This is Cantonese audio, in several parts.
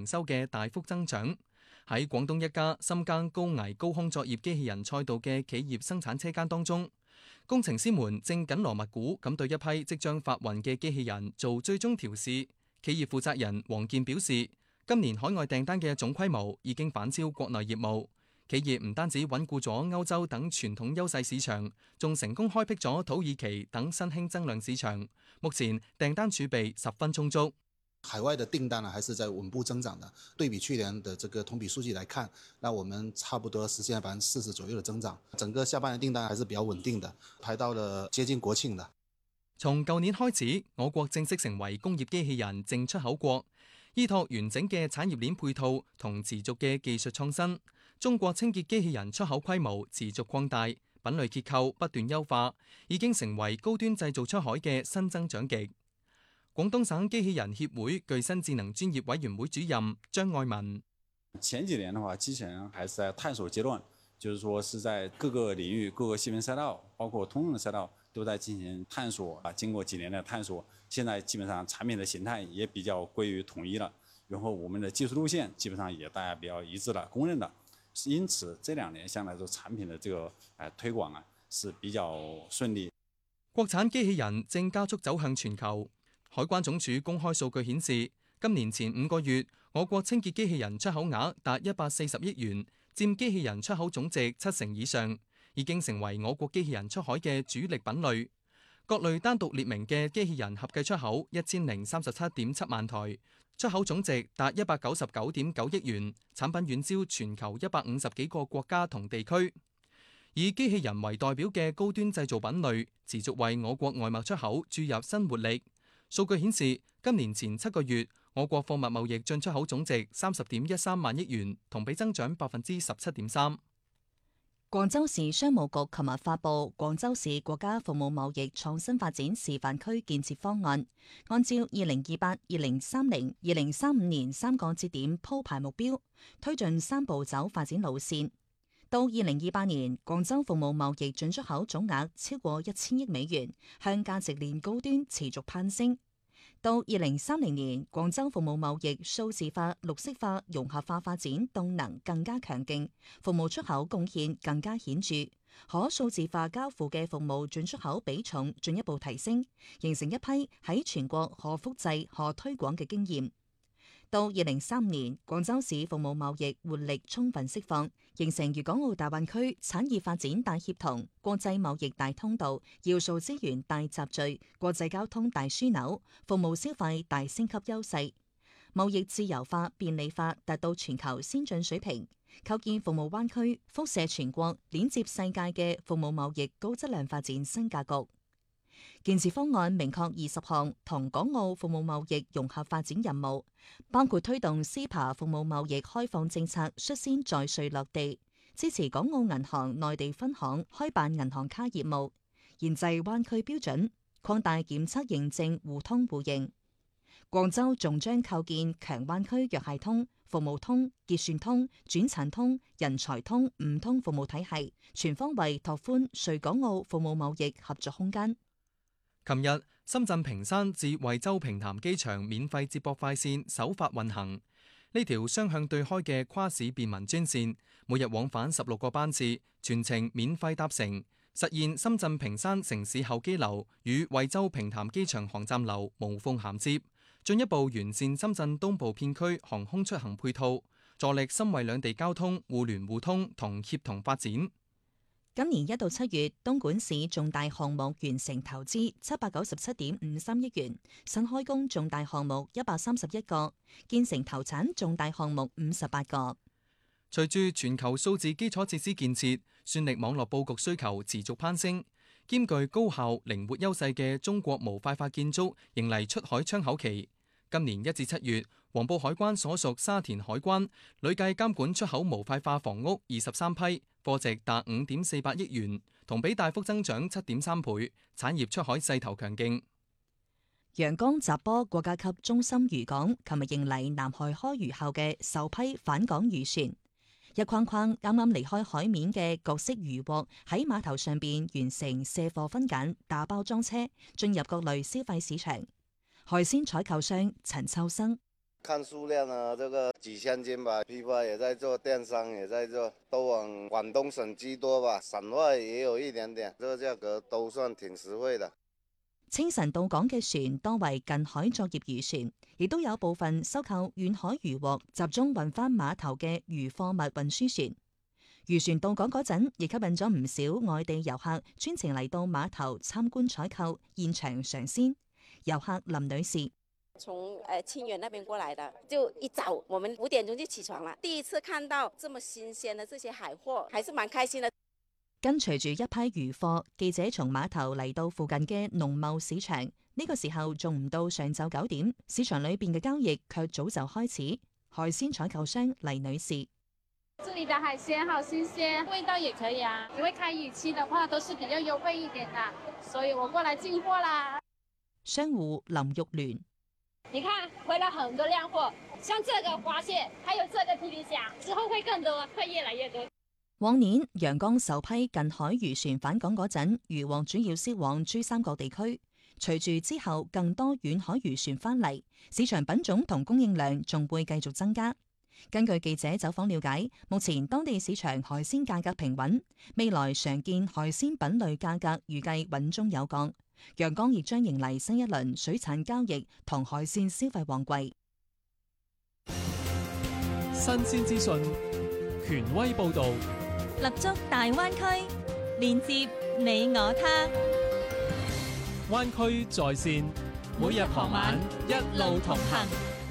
營收嘅大幅增長。喺廣東一家深耕高危高空作業機器人賽道嘅企業生產車間當中，工程師們正緊鑼密鼓咁對一批即將發運嘅機器人做最終調試。企業負責人黃健表示，今年海外訂單嘅總規模已經反超國內業務。企業唔單止穩固咗歐洲等傳統優勢市場，仲成功開闢咗土耳其等新興增量市場。目前訂單儲備十分充足。 海外的訂單呢，還是在穩步增長的。對比去年的這個同比數據來看，那我們差不多實現了40%左右的增長。整個下半年訂單還是比較穩定的，排到了接近國慶的。 從舊年開始，我國正式成為工業機器人淨出口國，依託完整嘅產業鏈配套同持續嘅技術創新，中國清潔機器人出口規模持續擴大，品類結構不斷優化，已經成為高端製造出海嘅新增長極。廣東省機器人協會具身智能專業委員會主任張愛文： 前幾年的話，機器人還是在探索階段，就是說是在各個領域、各個細分賽道，包括通用的賽道，都在進行探索啊。經過幾年的探索，現在基本上產品的形態也比較歸於統一了，然後我們的技術路線基本上也大家比較一致了、公認的。因此，這2年相對來說產品的這個推廣啊是比較順利。 國產機器人正加速走向全球。海關總署公開數據顯示，今年前5個月，我國清潔機器人出口額達140億元，佔機器人出口總值70%以上，已經成為我國機器人出海嘅主力品類。各類單獨列明嘅機器人合計出口1037.7萬台，出口總值達199.9億元，產品遠銷全球150幾個國家同地區。以機器人為代表嘅高端製造品類，持續為我國外貿出口注入新活力。數據顯示，今年前7個月，我國貨物貿易進出口總值30.13萬億元，同比增長17.3%。 廣州市商務局琴日發布廣州市國家服務貿易創新發展示範區建設方案，按照2028、2030、2035年3個節點鋪排目標，推進3步走發展路線。到2028年，廣州服務貿易進出口總額超過1000億美元，向價值鏈高端持續攀升。到2030年，廣州服務貿易數字化、綠色化、融合化發展動能更加強勁，服務出口貢獻更加顯著，可數字化交付嘅服務進出口比重進一步提升，形成一批喺全國可複製、可推廣嘅經驗。到2035年，廣州市服務貿易活力充分釋放，形成粵港澳大灣區產業發展大協同、國際貿易大通道、要素資源大集聚、國際交通大樞紐、服務消費大升級優勢，貿易自由化、便利化達到全球先進水平，構建服務灣區，輻射全國、鏈接世界嘅服務貿易高質量發展新格局。建設方案明確20項同港澳服務貿易融合發展任務，包括推動 CEPA 服務貿易開放政策率先在穗落地，支持港澳銀行內地分行開辦銀行卡業務，研製灣區標準，擴大檢測認證互通互認。廣州仲將構建強灣區藥械通、服務通、結算通、轉產通、人才通5通服務體系，全方位拓寬穗港澳服務貿易合作空間。 琴日，深圳坪山至惠州平潭機場免費接駁快線首發運行。呢條雙向對開嘅跨市便民專線，每日往返16個班次，全程免費搭乘，實現深圳坪山城市候機樓與惠州平潭機場航站樓無縫銜接，進一步完善深圳東部片區航空出行配套，助力深惠兩地交通互聯互通同協同發展。 今年1到7月，東莞市重大項目完成投資797.53億元，新開工重大項目131個，建成投產重大項目58個。 隨住全球數字基礎設施建設、算力網絡佈局需求持續攀升，兼具高效靈活優勢嘅中國模塊化建築迎嚟出海窗口期。今年1至7月，黃埔海關所屬沙田海關累計監管出口模塊化房屋23批，貨值達5.48億元，同比大幅增長7.3倍，產業出海勢頭強勁。 陽江閘坡國家級中心漁港琴日迎嚟南海開漁後嘅首批返港漁船，一筐筐啱啱離開海面嘅各式漁獲喺碼頭上邊完成卸貨分揀、打包裝車，進入各類消費市場。海鮮採購商陳秋生： 看数量呢，这个几千斤吧，批发也在做，电商也在做，都往廣東省居多吧，省外也有一點點，這個價格都算挺實惠的。 清晨到港嘅船多為近海作業漁船，亦都有部分收購遠海漁獲集中運返碼頭嘅漁貨物運輸船。漁船到港嗰陣，亦吸引咗唔少外地遊客專程嚟到碼頭參觀採購，現場嘗鮮。遊客林女士。 從清遠那邊過來的，就一早我們5點鐘就起床了。第一次看到這麼新鮮的這些海貨，還是蠻開心的。 跟隨住一批漁貨，記者從碼頭嚟到附近嘅農貿市場。呢個時候仲唔到上晝9點，市場裏邊嘅交易卻早就開始。海鮮採購商黎女士： 這裡的海鮮好新鮮，味道也可以啊。因為開漁期的話都是比較優惠一點的，所以我過來進貨啦。 商戶林玉聯。 你看回來很多靚貨，像這個花蟹，還有這個皮皮蝦，之後會更多，會越來越多。 往年陽江首批近海漁船返港嗰陣，漁獲主要銷往珠三角地區。隨住之後更多遠海漁船返嚟，市場品種同供應量仲會繼續增加。根據記者走訪了解，目前當地市場海鮮價格平穩，未來常見海鮮品類價格預計穩中有降。陽江亦將迎嚟新一輪水產交易同海鮮消費旺季。 新鮮資訊，權威報導， 立足大灣區，連接你我他。 灣區在線，每日傍晚一路同行。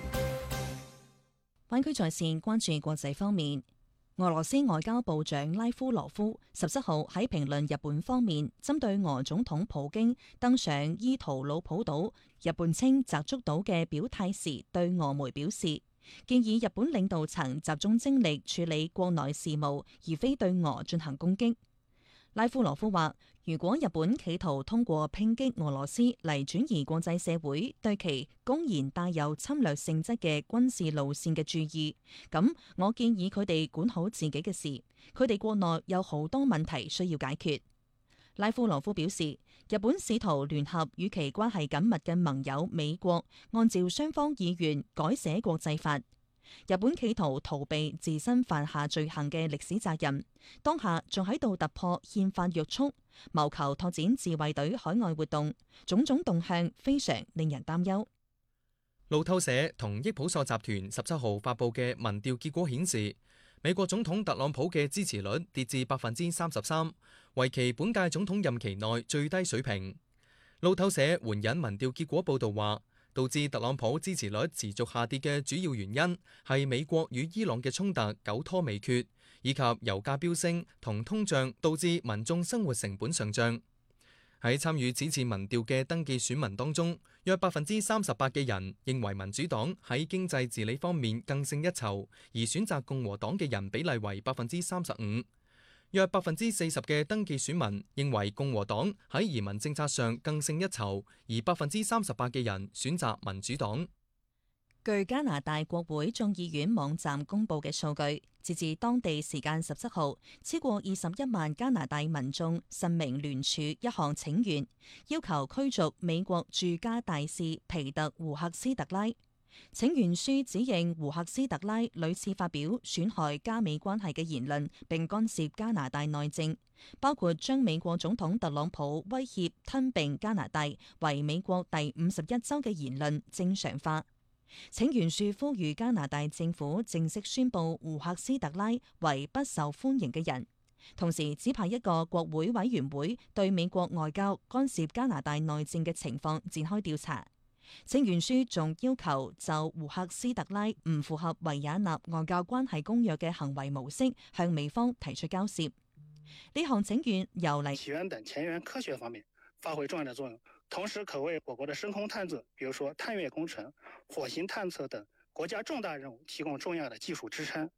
灣區在線關注國際方面。俄羅斯外交部長拉夫羅夫17號喺評論日本方面針對俄總統普京登上伊圖魯普島（日本稱澤竹島）嘅表態時，對俄媒表示，建議日本領導層集中精力處理國內事務，而非對俄進行攻擊。拉夫羅夫話，如果日本企圖通過抨擊俄羅斯嚟轉移國際社會對其公然帶有侵略性質嘅軍事路線嘅注意，咁我建議佢哋管好自己嘅事，佢哋國內有好多問題需要解決。拉夫羅夫表示，日本試圖聯合與其關係緊密嘅盟友美國，按照雙方意願改寫國際法。日本企圖逃避自身犯下罪行嘅歷史責任，當下仲喺度突破憲法約束，謀求拓展自衛隊海外活動，種種動向非常令人擔憂。 路透社同益普索集團17號發布嘅民調結果顯示，美國總統特朗普嘅支持率跌至33%，為其本屆總統任期內最低水平。路透社援引民調結果報導話，導致特朗普支持率持續下跌嘅主要原因係美國與伊朗嘅衝突久拖未決，以及油價飆升同通脹導致民眾生活成本上漲。喺參與此次民調嘅登記選民當中，約38%嘅人認為民主黨喺經濟治理方面更勝一籌，而選擇共和黨嘅人比例為35%。約40%嘅登記選民認為共和黨喺移民政策上更勝一籌，而38%嘅人選擇民主黨。 據加拿大國會眾議院網站公佈嘅數據，截至當地時間17號，超過21萬加拿大民眾實名聯署一項請願，要求驅逐美國駐加大使皮特胡克斯特拉。請願書指認胡克斯特拉屢次發表損害加美關係嘅言論，並干涉加拿大內政，包括將美國總統特朗普威脅吞併加拿大為美國第51州嘅言論正常化。請願書呼籲加拿大政府正式宣布胡克斯特拉為不受歡迎嘅人，同時指派一個國會委員會對美國外交干涉加拿大內政嘅情況展開調查。請願書仲要求就胡克斯特拉唔符合維也納外交關係公約嘅行為模式向美方提出交涉。呢項請願由嚟起源等前沿科學方面發揮重要的作用，同時可為我國的深空探測，比如說探月工程、火星探測等國家重大任務提供重要的技術支撐。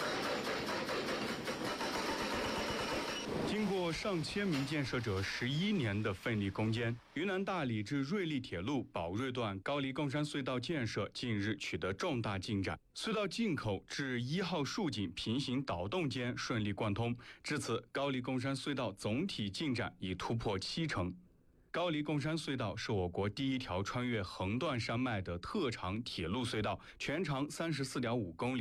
經過上千名建設者11年的奮力攻堅，雲南大理至瑞麗鐵路寶瑞段高黎貢山隧道建設近日取得重大進展，隧道進口至1號豎井平行導洞間順利貫通，至此高黎貢山隧道總體進展已突破70%。 高黎贡山隧道是我国第一条穿越横断山脉的特长铁路隧道，全长34.5公里。